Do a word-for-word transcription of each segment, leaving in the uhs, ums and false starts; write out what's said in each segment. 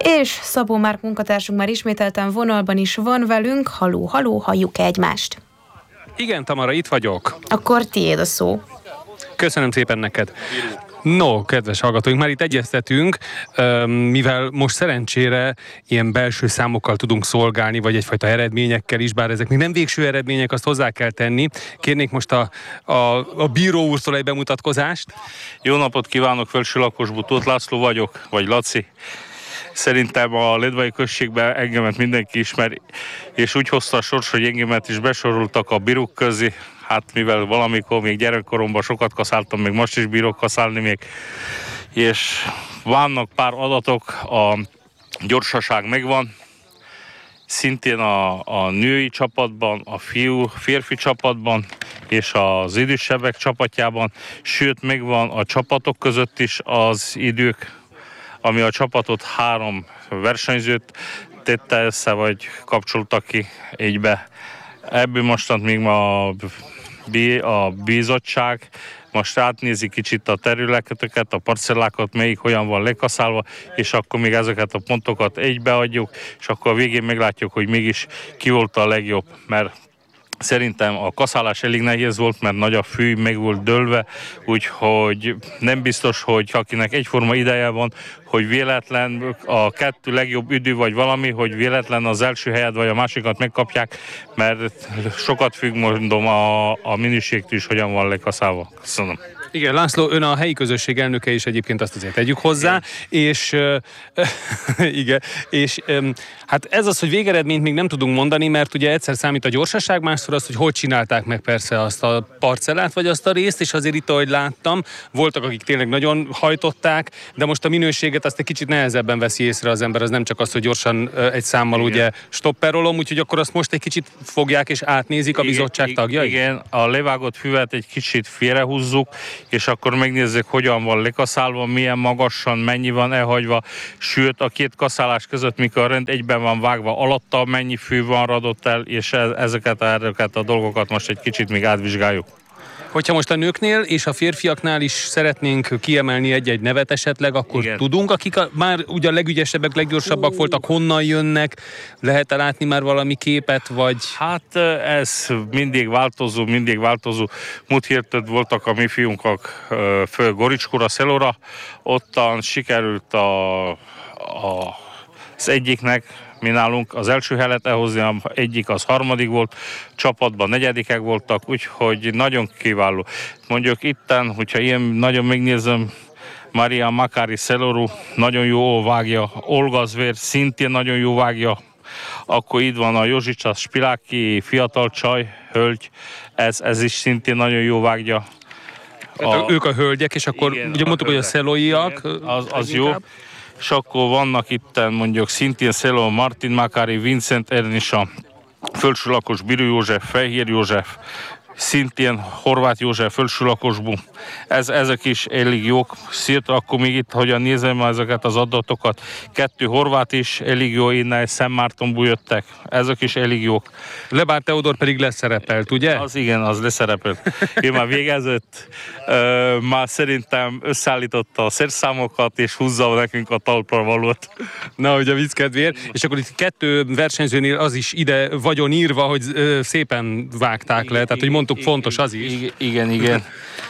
És Szabó Márk munkatársunk már ismételten vonalban is van velünk. Haló, haló, halljuk egymást? Igen, Tamara, itt vagyok. Akkor tiéd a szó. Köszönöm szépen neked. No, kedves hallgatóink, már itt egyeztetünk, mivel most szerencsére ilyen belső számokkal tudunk szolgálni, vagy egyfajta eredményekkel is, bár ezek még nem végső eredmények, azt hozzá kell tenni. Kérnék most a, a, a bíró úrtól egy bemutatkozást. Jó napot kívánok, Felső Lakosbú, Tóth László vagyok, vagy Laci. Szerintem a Ledvai községben engemet mindenki ismer, és úgy hozta a sors, hogy engemet is besoroltak a bírók közé. Hát mivel valamikor még gyerekkoromban sokat kaszáltam, még most is bírok kaszálni még. És vannak pár adatok, a gyorsaság megvan, szintén a, a női csapatban, a fiú, férfi csapatban, és az idősebbek csapatjában, sőt megvan a csapatok között is az idők, ami a csapatot három versenyzőt tette össze, vagy kapcsoltak ki egybe. Ebből mostant még ma a bizottság most átnézi kicsit a területeket, a parcellákat, melyik hogyan van lekaszálva, és akkor még ezeket a pontokat egybeadjuk, és akkor a végén meglátjuk, hogy mégis ki volt a legjobb, mert szerintem a kaszálás elég nehéz volt, mert nagy a fű, meg volt dőlve, úgyhogy nem biztos, hogy akinek egyforma ideje van, hogy véletlen a kettő legjobb idő vagy valami, hogy véletlen az első helyet vagy a másikat megkapják, mert sokat függ, mondom, a, a minőségtől is, hogyan van lekaszálva. Köszönöm. Igen, László, ön a helyi közösség elnöke is egyébként, azt azért tegyük hozzá, igen. és uh, igen, és um, hát ez az, hogy végeredményt még nem tudunk mondani, mert ugye egyszer számít a gyorsaság, másszor az, hogy hogy csinálták meg persze azt a parcellát, vagy azt a részt, és azért itt, ahogy láttam, voltak, akik tényleg nagyon hajtották, de most a minőséget azt egy kicsit nehezebben veszi észre az ember, az nem csak az, hogy gyorsan uh, egy számmal igen. ugye stopperolom, úgyhogy akkor azt most egy kicsit fogják és átnézik a bizottság igen, tagjai? Igen, a levágott füvet egy kicsit félrehúzzuk, és akkor megnézzük, hogyan van lekaszálva, milyen magasan, mennyi van elhagyva, sőt a két kaszálás között, mikor a rend egyben van vágva, alatta mennyi fű van radott el, és ezeket, ezeket a dolgokat most egy kicsit még átvizsgáljuk. Hogyha most a nőknél és a férfiaknál is szeretnénk kiemelni egy-egy nevet esetleg, akkor igen. tudunk, akik a, már ugye a legügyesebbek, leggyorsabbak uh. voltak, honnan jönnek, lehet-e látni már valami képet, vagy... Hát ez mindig változó, mindig változó. Múlt héten voltak a mi fiunkak föl Goricskóra, Szelóra, ottan sikerült a, a, az egyiknek, mi nálunk az első helyet elhozni, egyik az harmadik volt, csapatban negyedikek voltak, úgyhogy nagyon kiváló. Mondjuk itten, hogyha ilyen nagyon megnézem, Maria Makári Szeloru nagyon jó vágja, Olga Zvér szintén nagyon jó vágja, akkor itt van a Józsicsa Spiláki fiatal csaj, hölgy, ez, ez is szintén nagyon jó vágja. A, ők a hölgyek, és akkor igen, ugye mondtuk, hogy a szelóiak. Az, az jó. És akkor vannak itt mondjuk szintén Szeló, Martin Makári, Vincent Ernisa, Felső Lakos Bíró József, Fehér József, szintén Horváth József, Felső Lakosbú. Ez, ezek is elég jók. Szét, akkor még itt, hogyan nézem ezeket az adatokat, kettő horvát is elég jó, innen Szent Mártonból jöttek. Ezek is elég jók. Lebár Teodor pedig leszerepelt, ugye? Az igen, az leszerepelt. Ő már végezett, uh, már szerintem összeállította a szerszámokat, és húzza nekünk a talpra valót. Na, ugye a vicc kedvéért. És akkor itt kettő versenyzőnél az is ide vagyon írva, hogy uh, szépen vágták igen, le, tehát hogy mondtuk, igen, fontos az is. Igen, igen. igen.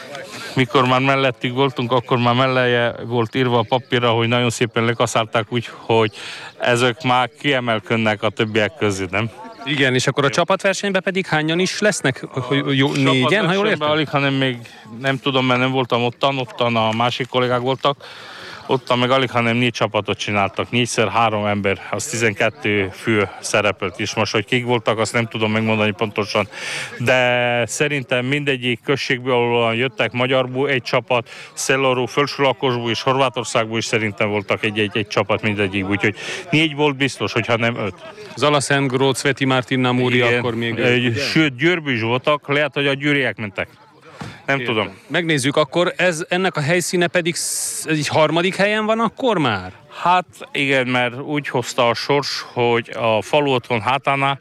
Mikor már mellettük voltunk, akkor már melleje volt írva a papírra, hogy nagyon szépen lekaszálták, úgyhogy ezek már kiemelkednek a többiek közé, nem? Igen, és akkor a csapatversenyben pedig hányan is lesznek? Jó, négyen, ha jól értem? Alig, hanem még nem tudom, mert nem voltam ottan, ottan a másik kollégák voltak. Ottan meg alig, hanem négy csapatot csináltak, négyszer három ember, az tizenkettő fő szerepelt is. Most, hogy kik voltak, azt nem tudom megmondani pontosan. De szerintem mindegyik községből, ahol jöttek magyarból egy csapat, Szelorú, Felső Lakosból és Horvátországból is szerintem voltak egy-egy egy csapat mindegyik. Úgyhogy négy volt biztos, hogyha nem öt. Zalaszentgród, Sveti Martin Namúri, akkor még... Egy, sőt, Győrből is voltak, lehet, hogy a győriek mentek. Nem Értem. tudom. Megnézzük, akkor ez, ennek a helyszíne pedig egy harmadik helyen van akkor már? Hát igen, mert úgy hozta a sors, hogy a falu otthon hátánál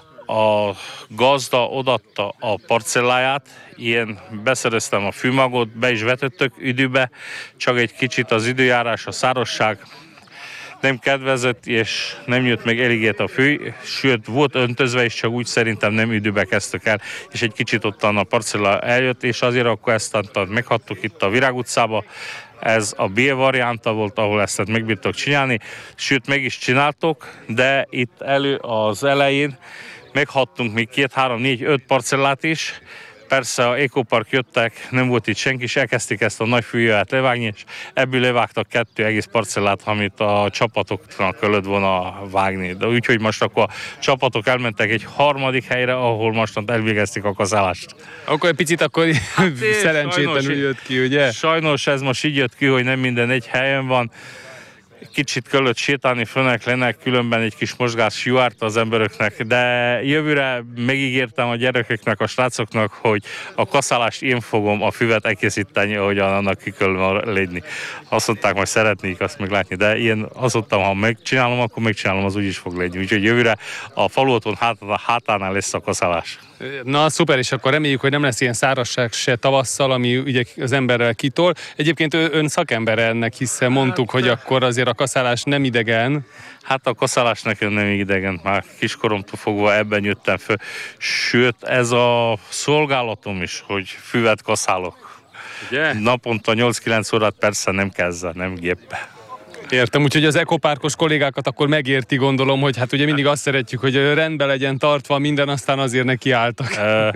a gazda odatta a parcelláját, ilyen beszereztem a fűmagot, be is vetettük időbe, csak egy kicsit az időjárás, a szárazság nem kedvezett, és nem jött meg elégét a fő, sőt, volt öntözve, és csak úgy szerintem nem időbe kezdtük el, és egy kicsit ottan a parcella eljött, és azért akkor ezt meghattuk itt a Virág utcába. Ez a B variánta volt, ahol ezt megbírtok csinálni, sőt, meg is csináltok, de itt elő az elején meghattunk még két, három, négy, öt parcellát is. Persze a Ecopark jöttek, nem volt itt senki, és elkezdték ezt a nagy fűjövet levágni, és ebből levágtak kettő egész parcellát, amit a csapatoknak kellett volna vágni. De úgyhogy most akkor a csapatok elmentek egy harmadik helyre, ahol most elvégezték a kazálást. Akkor egy picit akkor hát szerencsétlenül jött ki, ugye? Sajnos ez most így jött ki, hogy nem minden egy helyen van. Kicsit kellett sétálni fönnek lennek, különben egy kis mozgás juhárt az embereknek, de jövőre megígértem a gyerekeknek, a srácoknak, hogy a kaszálást én fogom a füvet elkészíteni, ahogyan annak ki kell lenni. Azt mondták, majd szeretnék azt meglátni, de én azt mondtam, ha megcsinálom, akkor megcsinálom, az úgy is fog lenni. Úgyhogy jövőre a faluoton hátánál lesz a kaszálás. Na szuper, és akkor reméljük, hogy nem lesz ilyen szárazság se tavasszal, ami ugye az emberrel kitol. Egyébként ön szakember ennek, hiszen mondtuk, hát, hogy akkor azért a kaszálás nem idegen. Hát a kaszálás nekem nem idegen, már kiskoromtól fogva ebben jöttem föl. Sőt, ez a szolgálatom is, hogy füvet kaszálok. Ugye? Naponta nyolc-kilenc órát persze nem kezdve, nem géppel. Értem, úgyhogy az ekopárkos kollégákat akkor megérti, gondolom, hogy hát ugye mindig azt szeretjük, hogy rendben legyen tartva minden, aztán azért nekiálltak.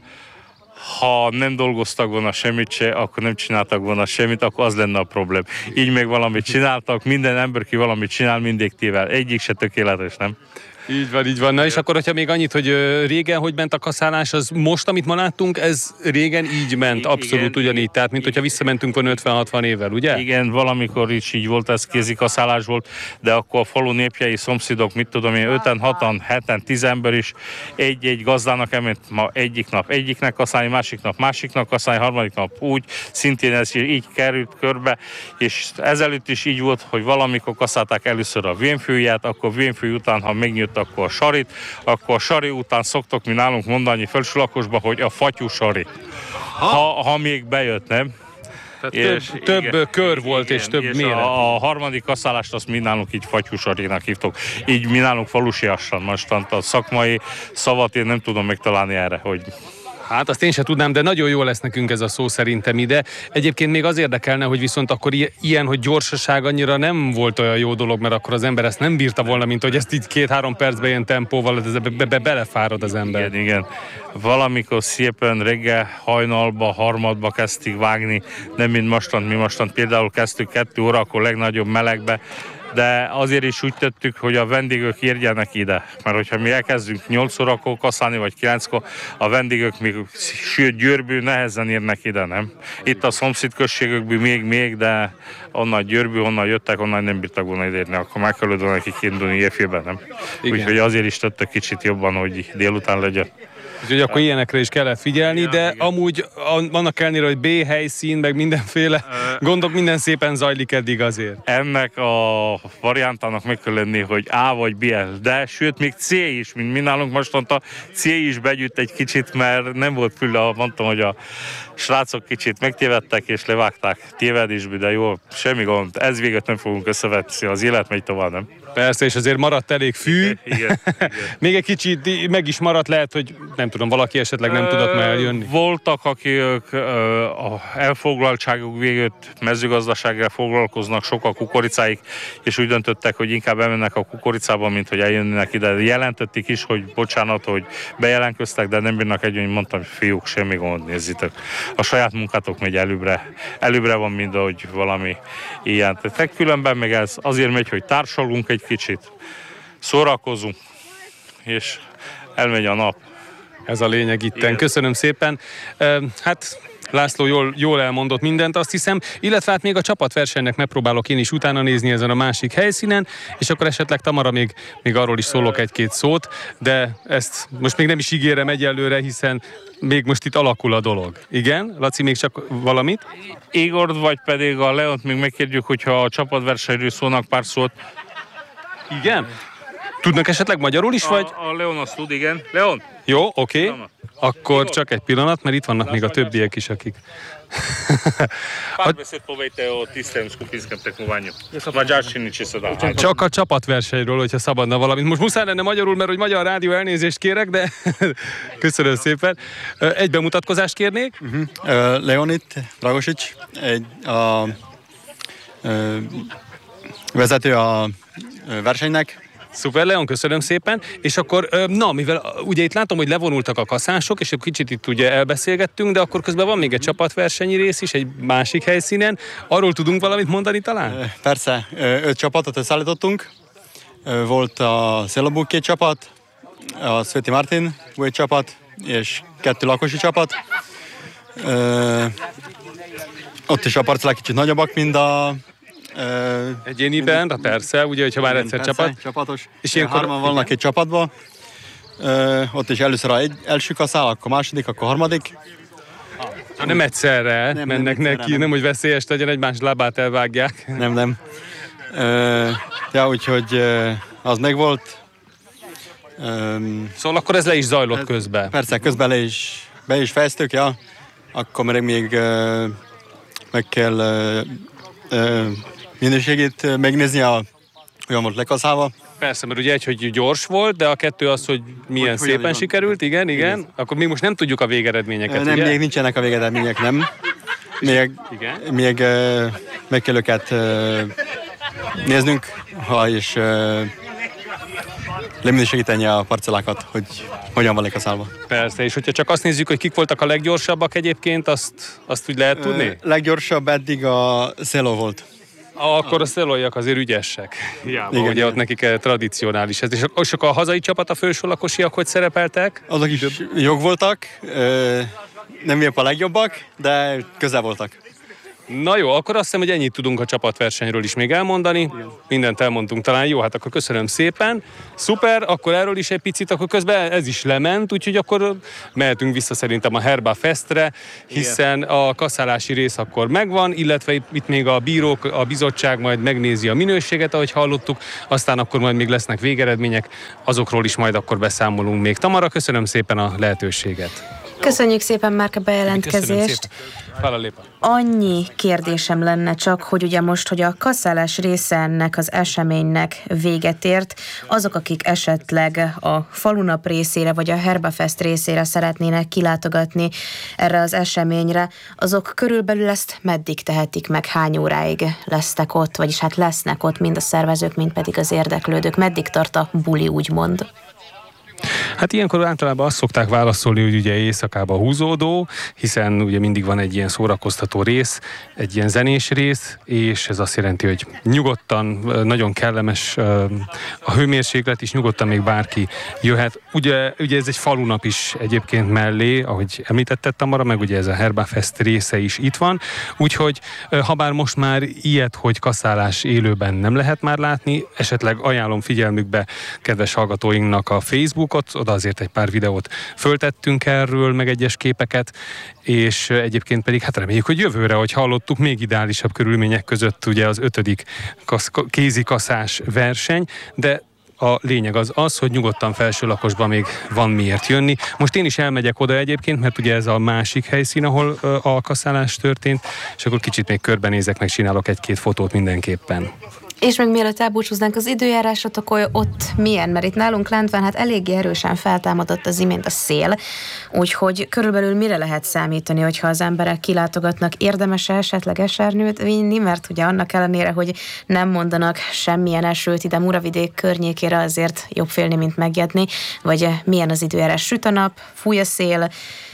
Ha nem dolgoztak volna semmit se, akkor nem csináltak volna semmit, akkor az lenne a problém. Így meg valamit csináltak, minden ember, ki valamit csinál, mindig tével. Egyik se tökéletes, nem? Így van, így van. Na és akkor, hogyha még annyit, hogy régen hogy ment a kaszálás, az most, amit ma láttunk, ez régen így ment, abszolút igen, ugyanígy, tehát mint hogyha visszamentünk volna ötven-hatvan évvel, ugye? Igen, valamikor is így volt, ez kézikaszálás volt, de akkor a falu népjei, szomszédok, mit tudom én, öten, hatan, heten, tíz ember is egy-egy gazdának elment ma egyik nap egyiknek kaszálni, másik nap másiknak kaszálni, harmadik nap úgy, szintén ez így került körbe, és ezelőtt is így volt, hogy valamikor kaszálták először a vénfőját, akkor vénfő után, ha megnyílt akkor a sarit, akkor a sari után szoktok mi nálunk mondani felső lakosba, hogy a fatyú sari. Ha, ha még bejött, nem? Tehát és több, több igen, kör volt, igen, és több és méret. A, a harmadik kaszálást azt mi nálunk így fatyú sarinak hívtok. Így mi nálunk falusiassan. Most a szakmai szavat én nem tudom megtalálni erre, hogy... Hát azt én sem tudnám, de nagyon jó lesz nekünk ez a szó szerintem ide. Egyébként még az érdekelne, hogy viszont akkor ilyen, hogy gyorsaság annyira nem volt olyan jó dolog, mert akkor az ember ezt nem bírta volna, mint hogy ezt így két-három percben ilyen tempóval be, be, be, belefárad az ember. Igen, igen. Valamikor szépen reggel hajnalba, harmadba kezdték vágni, nem mint mostan, mi mostan például kezdtük kettő óra, akkor legnagyobb melegbe, de azért is úgy tettük, hogy a vendégek érjenek ide. Mert hogyha mi elkezdünk nyolc órakor kaszálni, vagy kilenckor, a vendégek még, sőt Győrből nehezen érnek ide, nem? Itt a szomszédközségekből még, még, de onnan Győrből, onnan jöttek, onnan nem bírtak volna ideérni, akkor meg kellett volna nekik indulni éjfélben, nem? Úgyhogy azért is tettek kicsit jobban, hogy délután legyen. Úgyhogy akkor ilyenekre is kellett figyelni, ja, de igen. Amúgy annak ellenére, hogy B helyszín, meg mindenféle gondok, minden szépen zajlik eddig azért. Ennek a variántának meg kell lenni, hogy A vagy B, de sőt még C is, mint mi nálunk mostanta, C is begyűjt egy kicsit, mert nem volt fülle, mondtam, hogy a srácok kicsit megtévedtek és levágták tévedésből, de jó, semmi gond, ez véget nem fogunk összevetni, az élet megy tovább, nem? Persze, és azért maradt elég fű. Igen, igen, igen. Még egy kicsit meg is maradt, lehet, hogy nem tudom, valaki esetleg nem tudott már eljönni. Voltak, akik a elfoglaltságuk végét mezőgazdasággal foglalkoznak, sok a kukoricáik, és úgy döntöttek, hogy inkább elmennek a kukoricába, mint hogy eljönnek ide. Jelentették is, hogy bocsánat, hogy bejelentkeztek, de nem bírnak egy, hogy mondtam, fiúk, semmi gond, nézzétek. A saját munkátok megy előbbre. Előbbre van, mint ahogy valami ilyen. Tehát különben meg ez azért megy, hogy társalunk egy kicsit, szórakozunk, és elmegy a nap. Ez a lényeg itten. Köszönöm szépen. Hát László jól, jól elmondott mindent, azt hiszem, illetve hát még a csapatversenynek megpróbálok én is utána nézni ezen a másik helyszínen, és akkor esetleg Tamara még, még arról is szólok egy-két szót, de ezt most még nem is ígérem egyelőre, hiszen még most itt alakul a dolog. Igen? Laci, még csak valamit? Igort vagy pedig a Leont még megkérjük, hogyha a csapatversenyről szólnak pár szót. Igen? Tudnak esetleg magyarul is, vagy? A, a Leon azt tud, igen. Leon? Jó, oké. Okay. Akkor csak egy pillanat, mert itt vannak még a többiek is, akik... Pár beszéd povejte o tistem skupinskem tekmovanju. Magyarščini će se da. Csak a csapatversenyről, hogyha szabadna valamit. Most muszáj lenne magyarul, mert hogy Magyar Rádió, elnézést kérek, de köszönöm szépen. Egy bemutatkozást kérnék. Uh-huh. Uh, Leonid Dragosics, egy a, uh, vezető a versenynek. Szuper, Leon, köszönöm szépen. És akkor, na, mivel ugye itt látom, hogy levonultak a kaszások, és kicsit itt ugye elbeszélgettünk, de akkor közben van még egy csapatversenyi rész is, egy másik helyszínen. Arról tudunk valamit mondani talán? Persze, öt csapatot összeállítottunk. Volt a Szélabuk két csapat, a Sveti Martin volt csapat, és kettő lakosi csapat. Ott is a parcelák kicsit nagyobbak, mint a Uh, Egyéniben, de persze, ugye, hogyha már egyszer persze, csapat. Csapatos. És ilyenkor hárman vannak egy csapatban. Uh, ott is először egy első kaszál, akkor második, akkor harmadik. Ah, nem egyszerre nem, mennek nem neki, nem. nem, hogy veszélyes legyen, egymás lábát elvágják. Nem, nem. Uh, ja, úgyhogy uh, az megvolt. Um, szóval akkor ez le is zajlott ez, közben. Persze, közben le is, be is fejeztük, ja. Akkor még, még uh, meg kell uh, uh, minőségét megnézni, a, olyan volt lekaszálva. Persze, mert ugye egy, hogy gyors volt, de a kettő az, hogy milyen hogy, szépen sikerült, igen, igen, igen. Akkor mi most nem tudjuk a végeredményeket, Nem, ugye? még nincsenek a végeredmények, nem. Még, igen? még uh, meg kell őket uh, néznünk, ha is uh, leminősíteni a parcellákat, hogy hogyan van lekaszálva. Persze, és hogyha csak azt nézzük, hogy kik voltak a leggyorsabbak egyébként, azt, azt úgy lehet tudni? Uh, leggyorsabb eddig a Szelo volt. Akkor a szelóiak azért ügyesek. Hiába, igen, ugye igen. Ott nekik tradicionális ez. És akkor a hazai csapat, a fősolakosiak hogy szerepeltek? Azok is jók voltak, nem épp a legjobbak, de közel voltak. Na jó, akkor azt hiszem, hogy ennyit tudunk a csapatversenyről is még elmondani. Igen. Mindent elmondtunk talán. Jó, hát akkor köszönöm szépen. Szuper, akkor erről is egy picit, akkor közben ez is lement, úgyhogy akkor mehetünk vissza szerintem a Herba Festre, hiszen igen. A kaszálási rész akkor megvan, illetve itt, itt még a bírók, a bizottság majd megnézi a minőséget, ahogy hallottuk, aztán akkor majd még lesznek végeredmények, azokról is majd akkor beszámolunk még. Tamara, köszönöm szépen a lehetőséget. Köszönjük szépen, Márk, a bejelentkezést. Annyi kérdésem lenne csak, hogy ugye most, hogy a kaszálás része ennek az eseménynek véget ért, azok, akik esetleg a falunap részére, vagy a Herbafest részére szeretnének kilátogatni erre az eseményre, azok körülbelül ezt meddig tehetik meg, hány óráig lesznek ott, vagyis hát lesznek ott mind a szervezők, mind pedig az érdeklődők. Meddig tart a buli, úgymond? Hát ilyenkor általában azt szokták válaszolni, hogy ugye éjszakába húzódó, hiszen ugye mindig van egy ilyen szórakoztató rész, egy ilyen zenés rész, és ez azt jelenti, hogy nyugodtan, nagyon kellemes a hőmérséklet is, nyugodtan még bárki jöhet. Ugye, ugye ez egy falunap is egyébként mellé, ahogy említetted, Tamara, meg ugye ez a Herbafest része is itt van, úgyhogy ha bár most már ilyet, hogy kaszálás élőben nem lehet már látni, esetleg ajánlom figyelmükbe kedves hallgatóinknak a Facebook, Ott, oda azért egy pár videót föltettünk erről, meg egyes képeket, és egyébként pedig hát reméljük, hogy jövőre, hogy hallottuk, még ideálisabb körülmények között ugye az ötödik kasz, kézikaszás verseny, de a lényeg az az, hogy nyugodtan felső lakosban még van miért jönni. Most én is elmegyek oda egyébként, mert ugye ez a másik helyszín, ahol a kaszálás történt, és akkor kicsit még körbenézek, meg csinálok egy-két fotót mindenképpen. És meg mielőtt elbúcsúznánk, az időjárásotok ott milyen? Mert itt nálunk lent van, hát eléggé erősen feltámadott az imént a szél, úgyhogy körülbelül mire lehet számítani, hogyha az emberek kilátogatnak, érdemes esetleg esernyőt vinni, mert ugye annak ellenére, hogy nem mondanak semmilyen esőt ide Muravidék környékére, azért jobb félni, mint megjegyni, vagy milyen az időjárás, süt a nap, fúj a szél.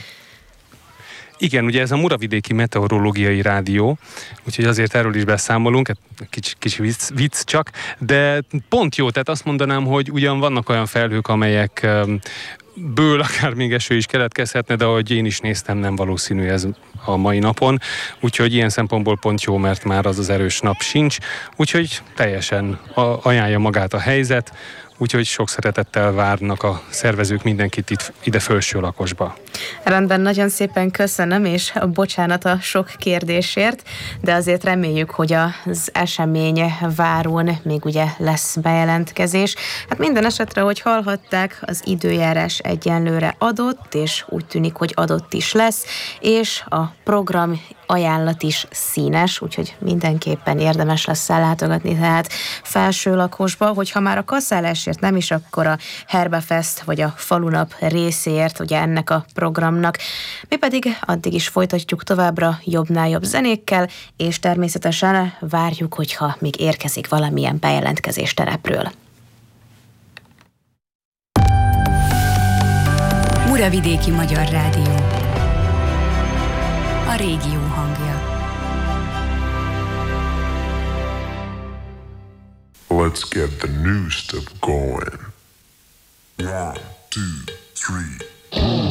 Igen, ugye ez a Muravidéki Meteorológiai Rádió, úgyhogy azért erről is beszámolunk, kicsi, kicsi vicc, vicc csak, de pont jó, tehát azt mondanám, hogy ugyan vannak olyan felhők, amelyek ből akár még eső is keletkezhetne, de ahogy én is néztem, nem valószínű ez a mai napon, úgyhogy ilyen szempontból pont jó, mert már az az erős nap sincs, úgyhogy teljesen ajánlja magát a helyzet, úgyhogy sok szeretettel várnak a szervezők mindenkit itt ide felső lakosba. Rendben, nagyon szépen köszönöm, és bocsánat a sok kérdésért, de azért reméljük, hogy az esemény várón még ugye lesz bejelentkezés. Hát minden esetre, hogy hallhatták, az időjárás egyenlőre adott, és úgy tűnik, hogy adott is lesz, és a program ajánlat is színes, úgyhogy mindenképpen érdemes lesz ellátogatni, tehát felsőlakosba, hogyha már a kasszálásért nem is, akkor a Herbefest vagy a Falunap részéért, ugye ennek a programnak. Mi pedig addig is folytatjuk továbbra jobbnál jobb zenékkel, és természetesen várjuk, hogyha még érkezik valamilyen bejelentkezés terepről. Muravidéki Magyar Rádió. A régió hangja. Let's get the new stuff going. One, two, three.